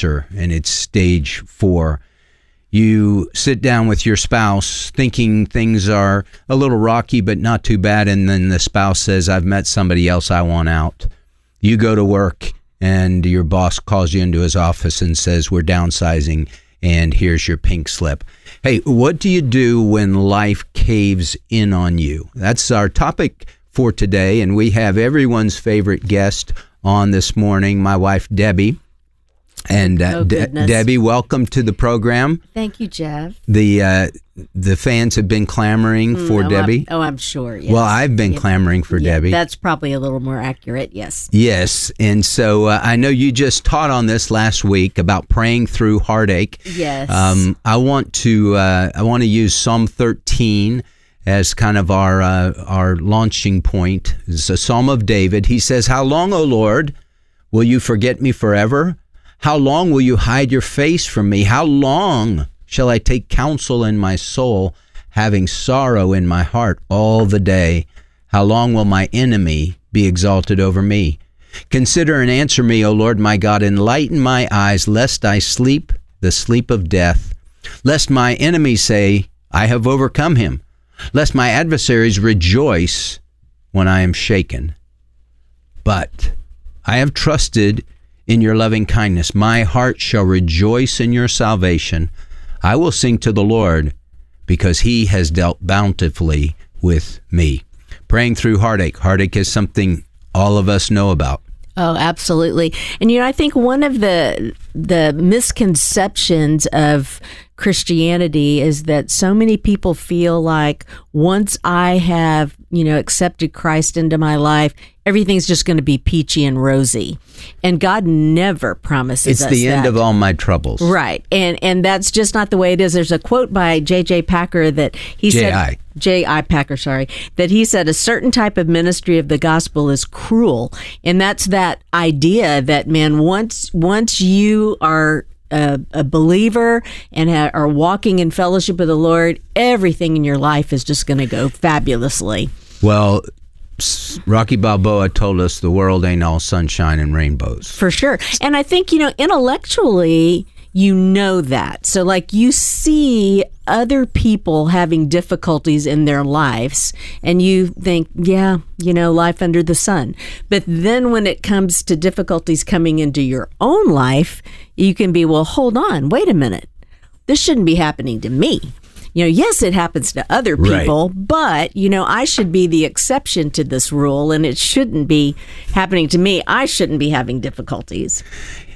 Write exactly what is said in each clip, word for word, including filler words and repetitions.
cancer and it's stage four. You sit down with your spouse thinking things are a little rocky, but not too bad. And then the spouse says, I've met somebody else, I want out. You go to work and your boss calls you into his office and says, we're downsizing and here's your pink slip. Hey, what do you do when life caves in on you? That's our topic for today. And we have everyone's favorite guest on this morning, my wife, Debbie. And uh, oh, De- Debbie, welcome to the program. Thank you, Jeff. The uh, the fans have been clamoring mm, for oh, Debbie. I'm, oh, I'm sure. Yes. Well, I've been yeah. clamoring for yeah, Debbie. That's probably a little more accurate, yes. Yes, and so uh, I know you just taught on this last week about praying through heartache. Yes. Um, I want to uh, I want to use Psalm thirteen as kind of our uh, our launching point. It's a Psalm of David. He says, "How long, O Lord, will you forget me forever? How long will you hide your face from me? How long shall I take counsel in my soul, having sorrow in my heart all the day? How long will my enemy be exalted over me? Consider and answer me, O Lord my God. Enlighten my eyes, lest I sleep the sleep of death. Lest my enemies say, I have overcome him. Lest my adversaries rejoice when I am shaken. But I have trusted in your loving kindness. My heart shall rejoice in your salvation. I will sing to the Lord because he has dealt bountifully with me." Praying through heartache. Heartache is something all of us know about. Oh, absolutely. And, you know, I think one of the the misconceptions of Christianity is that so many people feel like once I have, you know, accepted Christ into my life, everything's just going to be peachy and rosy. And God never promises it's us the end that. of all my troubles. Right. And and that's just not the way it is. There's a quote by J J Packer that he J I said... J I Packer, sorry, that he said a certain type of ministry of the gospel is cruel. And that's that idea that, man, once once you are a, a believer and ha- are walking in fellowship with the Lord, everything in your life is just going to go fabulously. Well, Rocky Balboa told us the world ain't all sunshine and rainbows. For sure. And I think, you know, intellectually, you know that. So like you see other people having difficulties in their lives and you think, yeah, you know, life under the sun. But then when it comes to difficulties coming into your own life, you can be, well, hold on, wait a minute. This shouldn't be happening to me. You know, yes, it happens to other people, right. But, you know, I should be the exception to this rule and it shouldn't be happening to me. I shouldn't be having difficulties.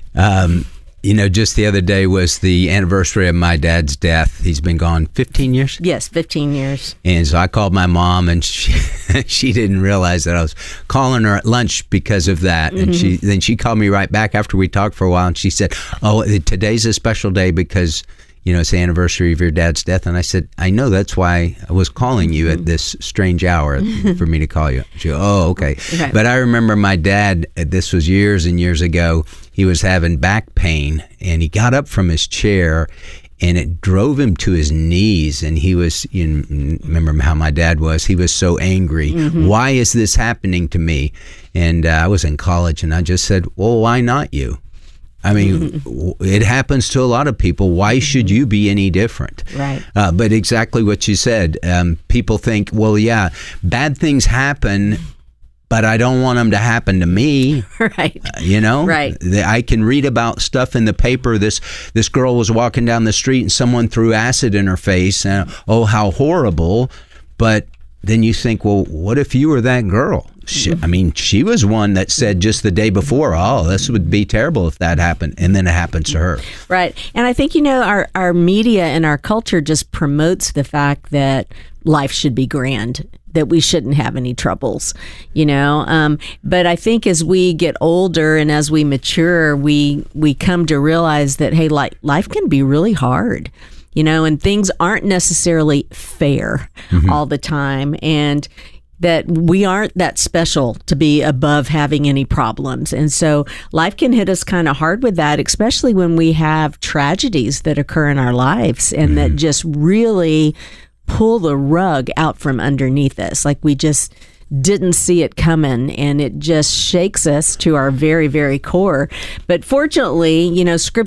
Um, You know, just the other day was the anniversary of my dad's death. He's been gone fifteen years? Yes, fifteen years. And so I called my mom, and she, she didn't realize that I was calling her at lunch because of that. And mm-hmm. she then she called me right back after we talked for a while, and she said, oh, today's a special day because, you know, it's the anniversary of your dad's death. And I said, I know, that's why I was calling you at this strange hour for me to call you. She goes, oh, okay. okay. But I remember my dad, this was years and years ago, he was having back pain and he got up from his chair and it drove him to his knees. And he was, you know, remember how my dad was, he was so angry. Mm-hmm. Why is this happening to me? And uh, I was in college and I just said, well, why not you? I mean, it happens to a lot of people. Why should you be any different? Right. Uh, but exactly what you said. Um, people think, well, yeah, bad things happen, but I don't want them to happen to me. Right. Uh, you know? Right. I can read about stuff in the paper. This this girl was walking down the street and someone threw acid in her face. And, oh, how horrible. But then you think, well, what if you were that girl? She, I mean, she was one that said just the day before, oh, this would be terrible if that happened. And then it happens to her. Right. And I think, you know, our, our media and our culture just promotes the fact that life should be grand, that we shouldn't have any troubles, you know. Um, but I think as we get older and as we mature, we we come to realize that, hey, life, life can be really hard. You know, and things aren't necessarily fair mm-hmm. all the time. And that we aren't that special to be above having any problems. And so life can hit us kind of hard with that, especially when we have tragedies that occur in our lives and mm-hmm. that just really pull the rug out from underneath us. Like we just didn't see it coming, and it just shakes us to our very, very core. But fortunately, you know, Scripture